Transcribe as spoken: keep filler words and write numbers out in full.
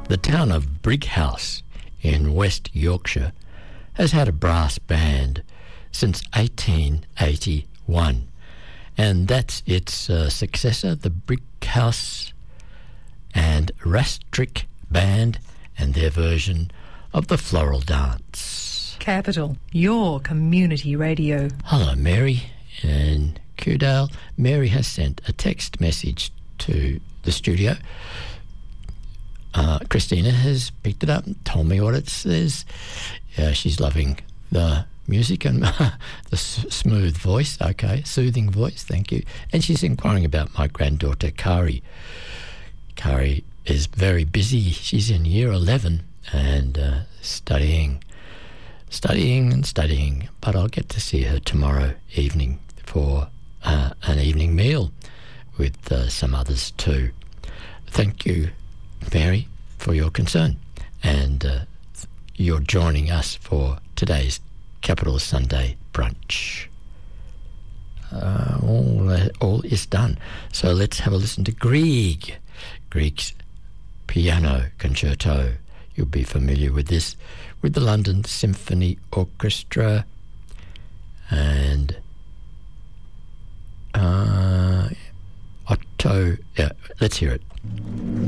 The town of Brighouse in West Yorkshire has had a brass band since eighteen eighty-one, and that's its uh, successor, the Brighouse and Rastrick Band, and their version of the Floral Dance. Capital, your community radio. Hello, Mary in Kewdale. Mary has sent a text message to the studio. Uh, Christina has picked it up and told me what it says. Uh, she's loving the music and the s- smooth voice. Okay, soothing voice, thank you. And she's inquiring about my granddaughter, Kari. Kari is very busy. She's in year eleven and uh, studying, studying and studying. But I'll get to see her tomorrow evening for uh, an evening meal with uh, some others too. Thank you, Mary, for your concern, and uh, you're joining us for today's Capital Sunday brunch. Uh, all, uh, all is done. So let's have a listen to Grieg. Grieg's piano concerto. You'll be familiar with this, with the London Symphony Orchestra, and uh, Otto. Yeah, let's hear it.